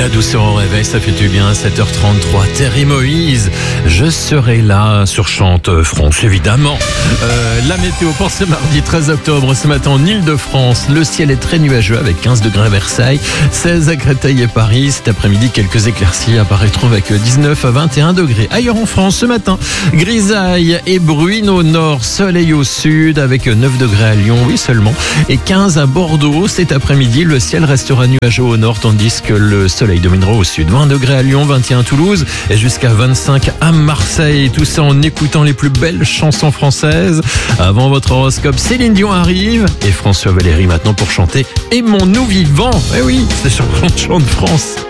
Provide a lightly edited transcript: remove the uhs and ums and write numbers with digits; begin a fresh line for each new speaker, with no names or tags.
La douceur au réveil, ça fait du bien. 7h33, Terry Moïse. Je serai là sur Chante France, évidemment. La météo pour ce mardi 13 octobre. Ce matin en Ile-de-France, le ciel est très nuageux avec 15 degrés à Versailles, 16 à Créteil et Paris. Cet après-midi, quelques éclaircies apparaîtront avec 19 à 21 degrés. Ailleurs en France, ce matin, grisaille et bruine au nord, soleil au sud avec 9 degrés à Lyon, oui seulement, et 15 à Bordeaux. Cet après-midi, le ciel restera nuageux au nord tandis que le soleil dominera au sud. 20 degrés à Lyon, 21 à Toulouse et jusqu'à 25 à Marseille. Tout ça en écoutant les plus belles chansons françaises. Avant votre horoscope, Céline Dion arrive et François Valéry maintenant pour chanter Aimons-nous vivants. Eh oui, c'est sur Chante France.